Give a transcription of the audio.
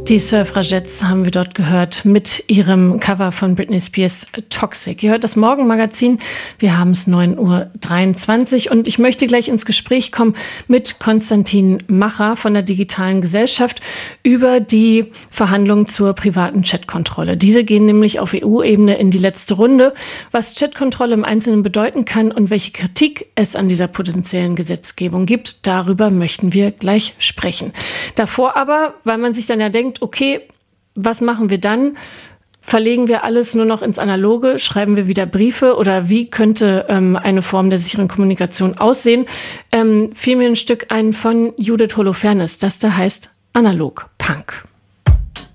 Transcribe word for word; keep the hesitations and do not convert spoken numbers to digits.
Die Suffragettes haben wir dort gehört mit ihrem Cover von Britney Spears Toxic. Ihr hört das Morgenmagazin. Wir haben es neun Uhr dreiundzwanzig und ich möchte gleich ins Gespräch kommen mit Konstantin Macher von der Digitalen Gesellschaft über die Verhandlungen zur privaten Chatkontrolle. Diese gehen nämlich auf E U-Ebene in die letzte Runde. Was Chatkontrolle im Einzelnen bedeuten kann und welche Kritik es an dieser potenziellen Gesetzgebung gibt, darüber möchten wir gleich sprechen. Davor aber, weil man sich dann ja denkt, okay, was machen wir dann? Verlegen wir alles nur noch ins Analoge? Schreiben wir wieder Briefe? Oder wie könnte ähm, eine Form der sicheren Kommunikation aussehen? Ähm, fiel mir ein Stück ein von Judith Holofernes, das da heißt Analog Punk.